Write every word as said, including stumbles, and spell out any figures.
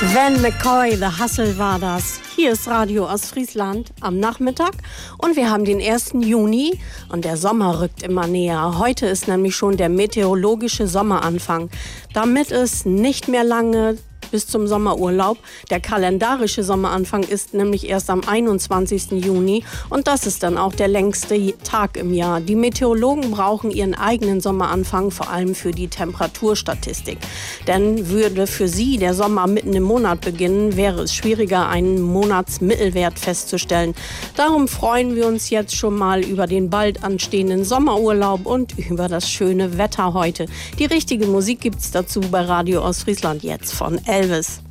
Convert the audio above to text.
Van McCoy, The Hustle war das. Hier ist Radio Ostfriesland am Nachmittag und wir haben den ersten Juni und der Sommer rückt immer näher. Heute ist nämlich schon der meteorologische Sommeranfang. Damit es nicht mehr lange bis zum Sommerurlaub. Der kalendarische Sommeranfang ist nämlich erst am einundzwanzigsten Juni und das ist dann auch der längste Tag im Jahr. Die Meteorologen brauchen ihren eigenen Sommeranfang, vor allem für die Temperaturstatistik. Denn würde für sie der Sommer mitten im Monat beginnen, wäre es schwieriger, einen Monatsmittelwert festzustellen. Darum freuen wir uns jetzt schon mal über den bald anstehenden Sommerurlaub und über das schöne Wetter heute. Die richtige Musik gibt's dazu bei Radio Ostfriesland jetzt von Elvis.